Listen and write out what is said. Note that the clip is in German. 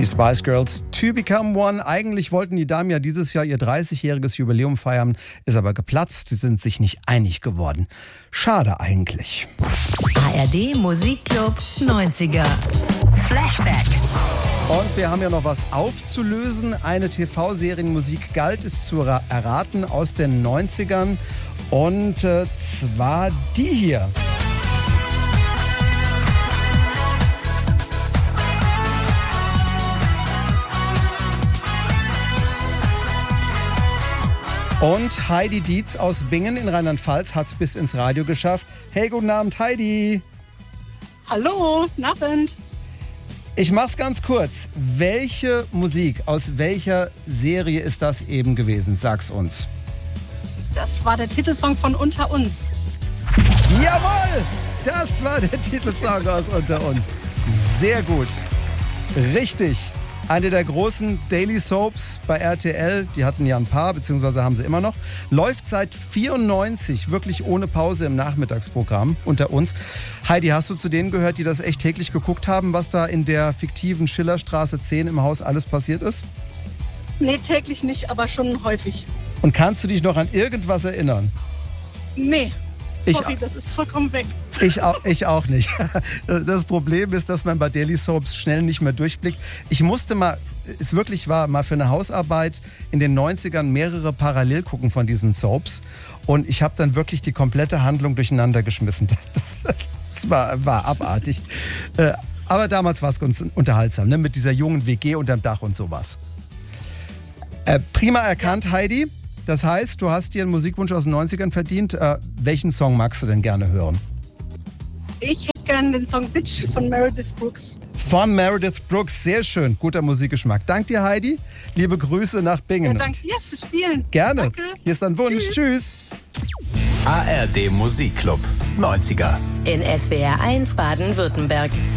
Die Spice Girls, To Become One. Eigentlich wollten die Damen ja dieses Jahr ihr 30-jähriges Jubiläum feiern, ist aber geplatzt. Sie sind sich nicht einig geworden. Schade eigentlich. ARD Musikclub 90er. Flashback. Und wir haben ja noch was aufzulösen. Eine TV-Serienmusik galt es zu erraten aus den 90ern. Und zwar die hier. Und Heidi Dietz aus Bingen in Rheinland-Pfalz hat es bis ins Radio geschafft. Hey, guten Abend, Heidi. Hallo, guten Abend. Ich mach's ganz kurz. Welche Musik aus welcher Serie ist das eben gewesen? Sag's uns. Das war der Titelsong von Unter uns. Jawohl! Das war der Titelsong aus Unter uns. Sehr gut. Richtig. Eine der großen Daily Soaps bei RTL, die hatten ja ein paar, beziehungsweise haben sie immer noch, läuft seit 94, wirklich ohne Pause im Nachmittagsprogramm Unter uns. Heidi, hast du zu denen gehört, die das echt täglich geguckt haben, was da in der fiktiven Schillerstraße 10 im Haus alles passiert ist? Nee, täglich nicht, aber schon häufig. Und kannst du dich noch an irgendwas erinnern? Nee. Sorry, das ist vollkommen weg. Ich auch nicht. Das Problem ist, dass man bei Daily Soaps schnell nicht mehr durchblickt. Ich musste mal, es wirklich war, mal für eine Hausarbeit in den 90ern mehrere parallel gucken von diesen Soaps. Und ich habe dann wirklich die komplette Handlung durcheinander geschmissen. Das war abartig. Aber damals war es ganz unterhaltsam, ne? Mit dieser jungen WG unterm Dach und sowas. Prima erkannt, ja. Heidi. Das heißt, du hast dir einen Musikwunsch aus den 90ern verdient. Welchen Song magst du denn gerne hören? Ich hätte gerne den Song Bitch von Meredith Brooks. Von Meredith Brooks, sehr schön. Guter Musikgeschmack. Dank dir, Heidi. Liebe Grüße nach Bingen. Ja, danke dir fürs Spielen. Gerne. Danke. Hier ist dein Wunsch. Tschüss. ARD Musikclub 90er. In SWR 1 Baden-Württemberg.